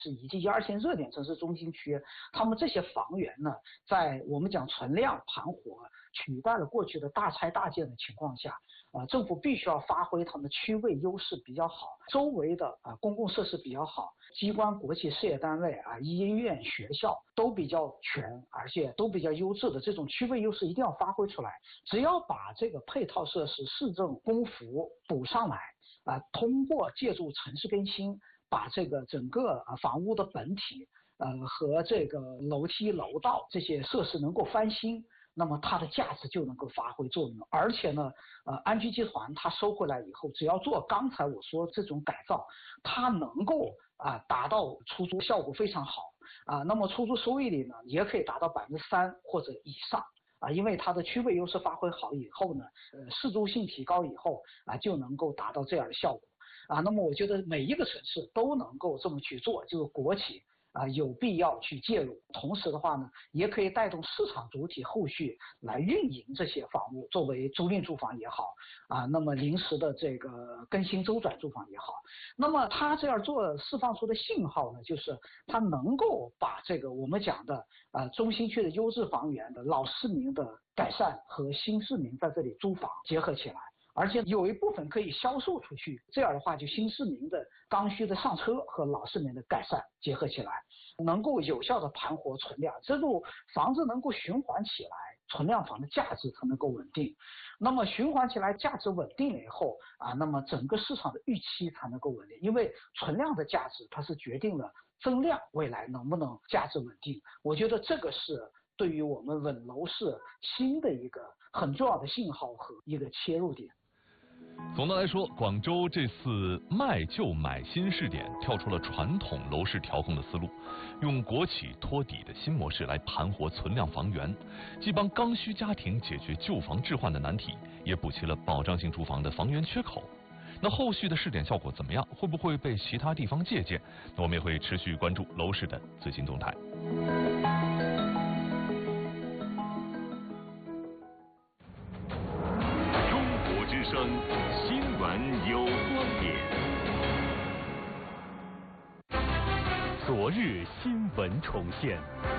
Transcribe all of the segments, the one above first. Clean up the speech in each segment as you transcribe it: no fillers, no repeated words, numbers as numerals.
以及1、2线热点城市中心区，他们这些房源呢，在我们讲存量盘活取代了过去的大拆大建的情况下，政府必须要发挥他们的区位优势比较好，周围的公共设施比较好，机关、国企、事业单位医院、学校都比较全，而且都比较优质的这种区位优势一定要发挥出来。只要把这个配套设施、市政、公服补上来，通过借助城市更新，把这个整个房屋的本体和这个楼梯楼道这些设施能够翻新，那么它的价值就能够发挥作用。而且呢安居集团它收回来以后，只要做刚才我说这种改造，它能够达到出租效果非常好那么出租收益率呢也可以达到3%或者以上因为它的区位优势发挥好以后呢适租性提高以后就能够达到这样的效果那么我觉得每一个城市都能够这么去做，就是国企有必要去介入，同时的话呢，也可以带动市场主体后续来运营这些房屋，作为租赁住房也好那么临时的这个更新周转住房也好，那么它这样做释放出的信号呢，就是它能够把这个我们讲的中心区的优质房源的老市民的改善和新市民在这里租房结合起来。而且有一部分可以销售出去，这样的话就新市民的刚需的上车和老市民的改善结合起来，能够有效的盘活存量，这种房子能够循环起来，存量房的价值才能够稳定。那么循环起来价值稳定了以后那么整个市场的预期才能够稳定，因为存量的价值它是决定了增量未来能不能价值稳定。我觉得这个是对于我们稳楼市新的一个很重要的信号和一个切入点。 总的来说，广州这次卖旧买新试点跳出了传统楼市调控的思路，用国企托底的新模式来盘活存量房源，既帮刚需家庭解决旧房置换的难题，也补齐了保障性住房的房源缺口。那后续的试点效果怎么样？会不会被其他地方借鉴？那我们也会持续关注楼市的最新动态。 新闻有观点。昨日新闻重现。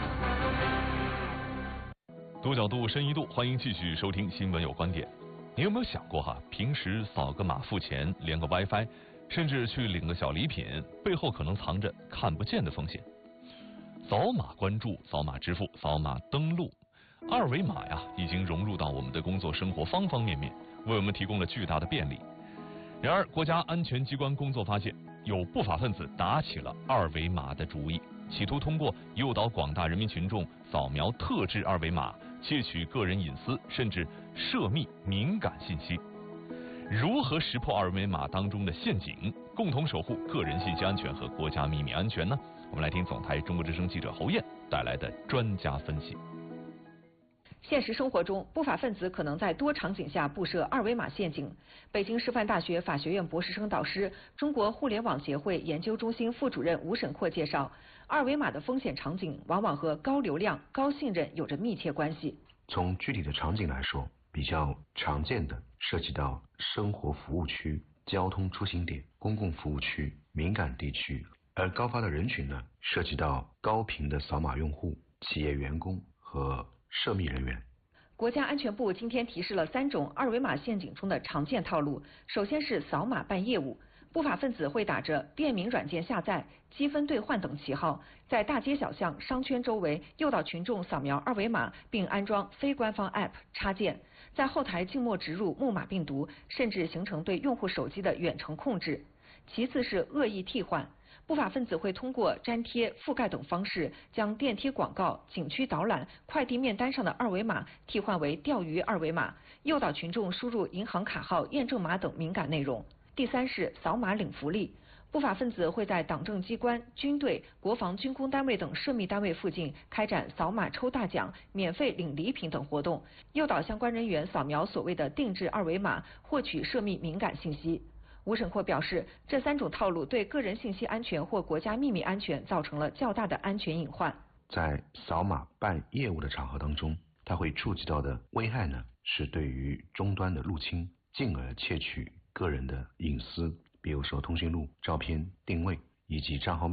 多角度深一度，欢迎继续收听新闻有观点。你有没有想过平时扫个码付钱，连个 WiFi， 甚至去领个小礼品，背后可能藏着看不见的风险。扫码关注、扫码支付、扫码登录，二维码已经融入到我们的工作生活方方面面，为我们提供了巨大的便利。然而，国家安全机关工作发现，有不法分子打起了二维码的主意，企图通过诱导广大人民群众扫描特制二维码，窃取个人隐私，甚至涉密敏感信息。如何识破二维码当中的陷阱，共同守护个人信息安全和国家秘密安全呢？我们来听总台中国之声记者侯燕带来的专家分析。 现实生活中，不法分子可能在多场景下布设二维码陷阱。北京师范大学法学院博士生导师、中国互联网协会研究中心副主任吴沈阔介绍，二维码的风险场景往往和高流量、高信任有着密切关系。 从具体的场景来说，比较常见的涉及到生活服务区、交通出行点、公共服务区、敏感地区，而高发的人群呢，涉及到高频的扫码用户、企业员工和涉密人员。 国家安全部今天提示了3种二维码陷阱中的常见套路。首先是扫码办业务，不法分子会打着便民软件下载、积分兑换等旗号，在大街小巷、商圈周围诱导群众扫描二维码，并安装非官方 App 插件，在后台静默植入木马病毒，甚至形成对用户手机的远程控制。其次是恶意替换，不法分子会通过粘贴、覆盖等方式，将电梯广告、景区导览、快递面单上的二维码替换为钓鱼二维码，诱导群众输入银行卡号、验证码等敏感内容。第三是扫码领福利，不法分子会在党政机关、军队、国防军工单位等涉密单位附近开展扫码抽大奖、免费领礼品等活动，诱导相关人员扫描所谓的定制二维码，获取涉密敏感信息。吴沈阔表示，这3种套路对个人信息安全或国家秘密安全造成了较大的安全隐患。 在扫码办业务的场合当中，它会触及到的危害呢，是对于终端的入侵，进而窃取个人的隐私，比如说通讯录、照片、定位以及账号密码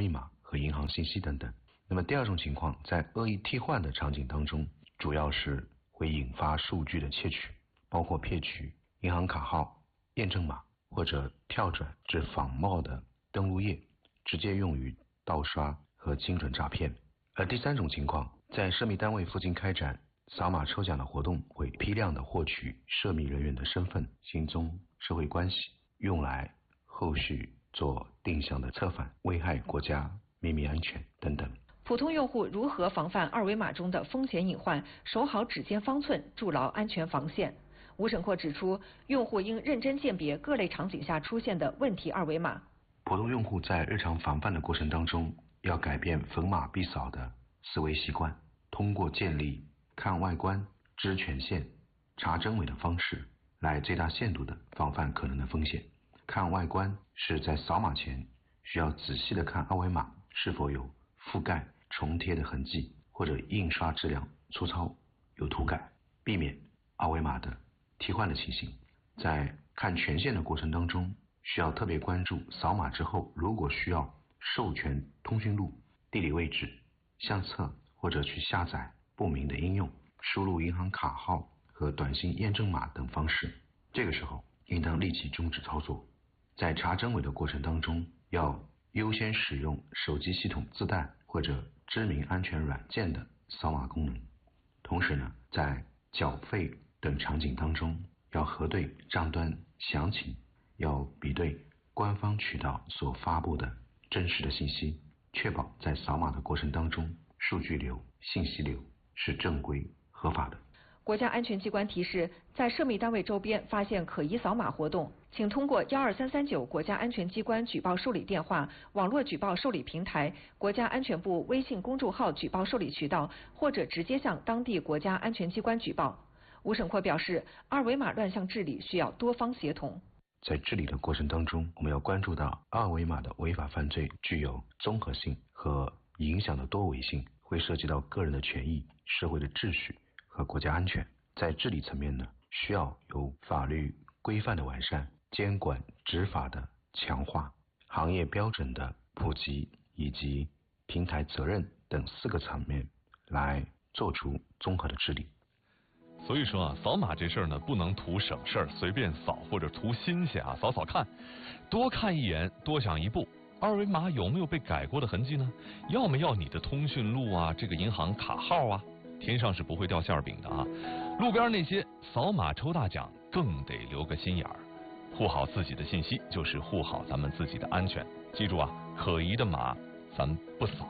和银行信息等等。那么第二种情况，在恶意替换的场景当中，主要是会引发数据的窃取，包括骗取银行卡号、验证码，或者跳转至仿冒的登录页，直接用于盗刷和精准诈骗。而第三种情况，在涉密单位附近开展扫码抽奖的活动，会批量的获取涉密人员的身份、行踪、社会关系，用来后续做定向的策反，危害国家秘密安全等等。 普通用户如何防范二维码中的风险隐患，守好指尖方寸，筑牢安全防线？吴审阔指出，用户应认真鉴别各类场景下出现的问题二维码。 普通用户在日常防范的过程当中，要改变逢码必扫的思维习惯，通过建立看外观、知权限、查真伪的方式，来最大限度的防范可能的风险。看外观是在扫码前需要仔细的看二维码是否有覆盖、重贴的痕迹，或者印刷质量粗糙、有涂改，避免二维码的替换的情形。在看权限的过程当中，需要特别关注扫码之后，如果需要授权通讯录、地理位置、相册或者去下载不明的应用，输入银行卡号和短信验证码等方式，这个时候应当立即终止操作。在查真伪的过程当中，要优先使用手机系统自带或者知名安全软件的扫码功能。同时呢，在缴费等场景当中，要核对账单详情，要比对官方渠道所发布的真实的信息，确保在扫码的过程当中，数据流、信息流是正规合法的。 国家安全机关提示，在涉密单位周边发现可疑扫码活动，请通过12339国家安全机关举报受理电话、网络举报受理平台、国家安全部微信公众号举报受理渠道，或者直接向当地国家安全机关举报。吴审阔表示，二维码乱象治理需要多方协同。 在治理的过程当中，我们要关注到二维码的违法犯罪具有综合性和影响的多维性，会涉及到个人的权益、社会的秩序和国家安全。在治理层面呢，需要有法律规范的完善、监管执法的强化、行业标准的普及以及平台责任等4个层面来做出综合的治理。 所以说啊，扫码这事儿呢，不能图省事儿随便扫，或者图新鲜啊扫扫看，多看一眼，多想一步。二维码有没有被改过的痕迹呢？要没要你的通讯录啊，这个银行卡号啊？天上是不会掉馅饼的啊！路边那些扫码抽大奖更得留个心眼儿，护好自己的信息就是护好咱们自己的安全。记住啊，可疑的码咱不扫。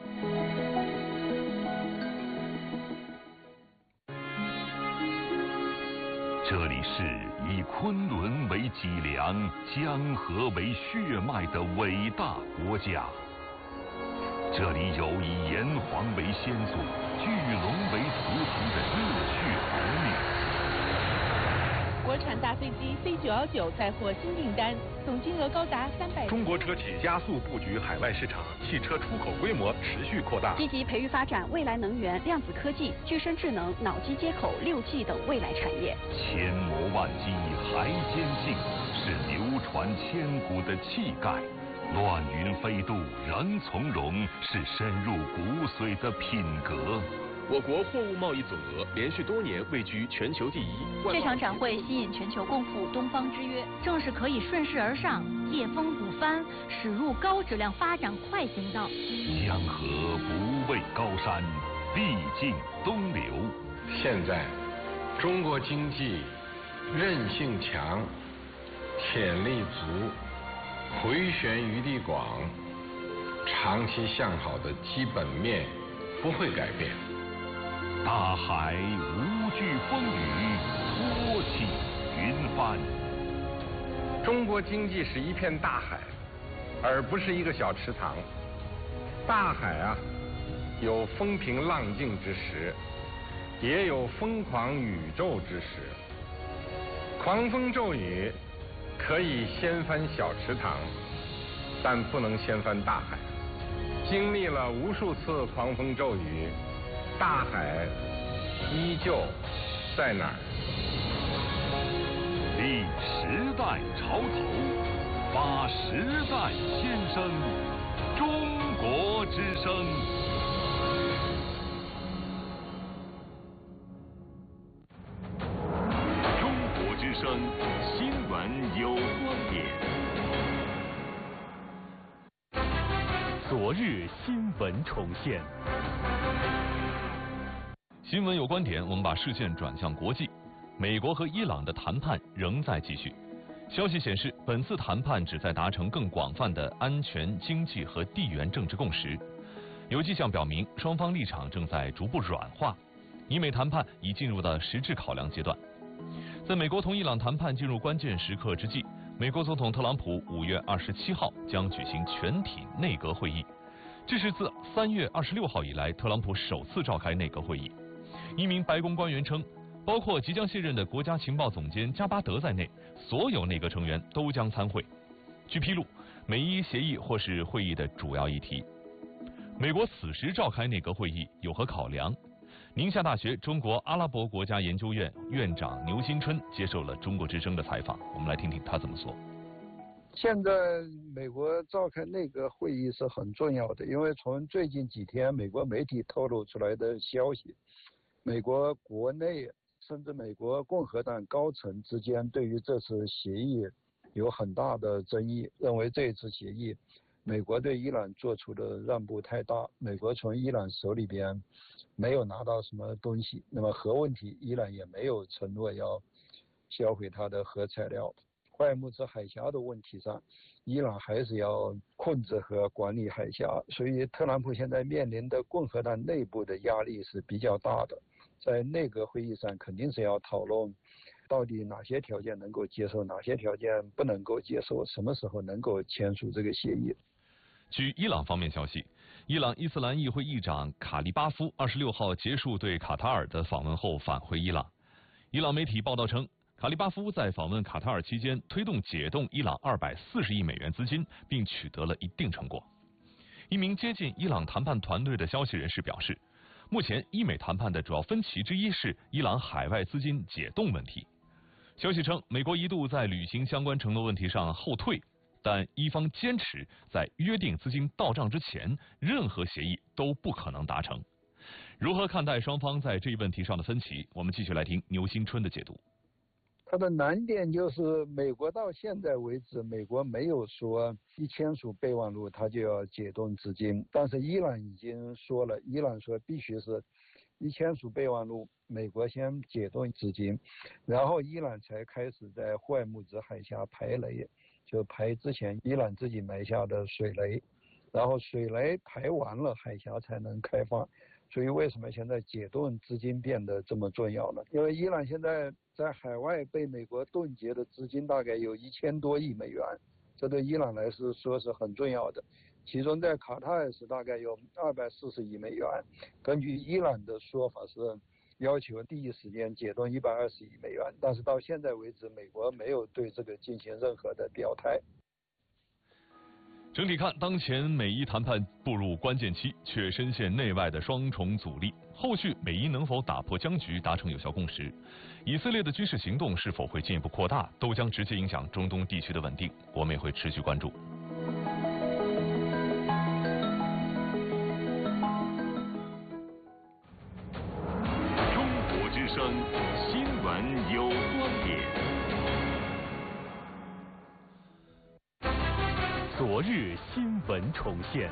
这里是以昆仑为脊梁、江河为血脉的伟大国家。这里有以炎黄为先祖、巨龙为图腾的热血儿女。 国产大飞机 C919 再获新订单，总金额高达300。 中国车企加速布局海外市场，汽车出口规模持续扩大。 积极培育发展未来能源、量子科技、具身智能、脑机接口、6G 等未来产业。 千磨万击还坚劲，是流传千古的气概。乱云飞渡仍从容，是深入骨髓的品格。 我国货物贸易总额连续多年位居全球第一。 这场展会吸引全球共赴东方之约，正是可以顺势而上，借风补帆，驶入高质量发展快行道。 江河不畏高山，必尽东流。 现在，中国经济韧性强，潜力足，回旋余地广，长期向好的基本面不会改变。 大海无惧风雨，托起云帆。 中国经济是一片大海，而不是一个小池塘。大海啊，有风平浪静之时，也有疯狂宇宙之时。狂风骤雨可以掀翻小池塘，但不能掀翻大海。经历了无数次狂风骤雨，大海依旧在哪儿？ 立时代潮头，发时代先声，中国之声。中国之声新闻有观点。 昨日新闻重现。 新闻有观点，我们把视线转向国际。美国和伊朗的谈判仍在继续。消息显示，本次谈判旨在达成更广泛的安全、经济和地缘政治共识。有迹象表明，双方立场正在逐步软化，以美谈判已进入到实质考量阶段。在美国同伊朗谈判进入关键时刻之际，美国总统特朗普5月27号将举行全体内阁会议，这是自3月26号以来特朗普首次召开内阁会议。一名白宫官员称，包括即将卸任的国家情报总监加巴德在内，所有内阁成员都将参会。据披露，美伊协议或是会议的主要议题。美国此时召开内阁会议有何考量？宁夏大学中国阿拉伯国家研究院院长牛新春接受了中国之声的采访，我们来听听他怎么说。 现在美国召开内阁会议是很重要的，因为从最近几天美国媒体透露出来的消息，美国国内甚至美国共和党高层之间对于这次协议有很大的争议，认为这次协议美国对伊朗做出的让步太大，美国从伊朗手里边没有拿到什么东西，那么核问题伊朗也没有承诺要销毁它的核材料，霍尔木兹海峡的问题上伊朗还是要控制和管理海峡，所以特朗普现在面临的共和党内部的压力是比较大的，在内阁会议上肯定是要讨论到底哪些条件能够接受，哪些条件不能够接受，什么时候能够签署这个协议。 据伊朗方面消息，伊朗伊斯兰议会议长卡利巴夫26号结束对卡塔尔的访问后返回伊朗。伊朗媒体报道称，卡利巴夫在访问卡塔尔期间推动解冻伊朗240亿美元资金，并取得了一定成果。一名接近伊朗谈判团队的消息人士表示，目前伊美谈判的主要分歧之一是伊朗海外资金解冻问题。消息称，美国一度在履行相关承诺问题上后退，但伊方坚持在约定资金到账之前，任何协议都不可能达成。如何看待双方在这一问题上的分歧？我们继续来听牛新春的解读。 它的难点就是美国到现在为止，美国没有说一签署备忘录它就要解冻资金，但是伊朗已经说了，伊朗说必须是一签署备忘录，美国先解冻资金，然后伊朗才开始在霍尔木兹海峡排雷，就排之前伊朗自己埋下的水雷，然后水雷排完了，海峡才能开放。所以为什么现在解冻资金变得这么重要呢？因为伊朗现在在海外被美国冻结的资金大概有1000多亿美元，这对伊朗来说是很重要的。其中在卡塔尔是大概有240亿美元，根据伊朗的说法是要求第一时间解冻120亿美元，但是到现在为止，美国没有对这个进行任何的表态。 整体看，当前美伊谈判步入关键期，却深陷内外的双重阻力。后续美伊能否打破僵局，达成有效共识？以色列的军事行动是否会进一步扩大，都将直接影响中东地区的稳定。我们也会持续关注。 中国之声新闻有观点。 昨日新闻重现。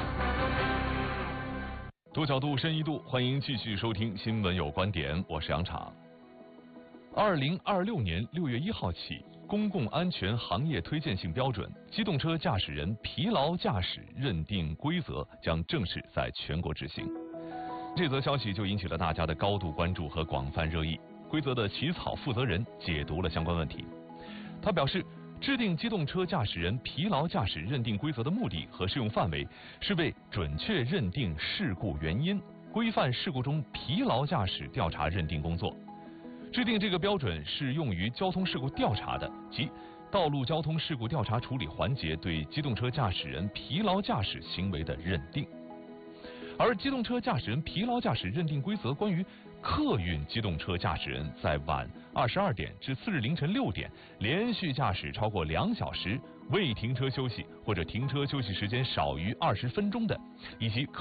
多角度深一度，欢迎继续收听新闻有观点，我是杨昶。2026年6月1号起，公共安全行业推荐性标准机动车驾驶人疲劳驾驶认定规则将正式在全国执行。这则消息就引起了大家的高度关注和广泛热议。规则的起草负责人解读了相关问题，他表示，制定机动车驾驶人疲劳驾驶认定规则的目的和适用范围是为准确认定事故原因，规范事故中疲劳驾驶调查认定工作。制定这个标准是用于交通事故调查的，即道路交通事故调查处理环节对机动车驾驶人疲劳驾驶行为的认定。而机动车驾驶人疲劳驾驶认定规则关于客运机动车驾驶人在晚22点至次日凌晨6点连续驾驶超过2小时未停车休息或者停车休息时间少于20分钟的，以及